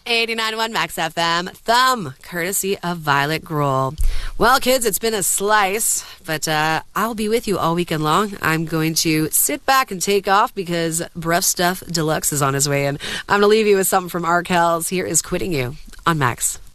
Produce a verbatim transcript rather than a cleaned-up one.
eighty-nine point one Max F M. Thumb, courtesy of Violet Grohl. Well, kids, it's been a slice, but uh, I'll be with you all weekend long. I'm going to sit back and take off because Bruff Stuff Deluxe is on his way, and I'm going to leave you with something from Arkells. Here is Quitting You on Max.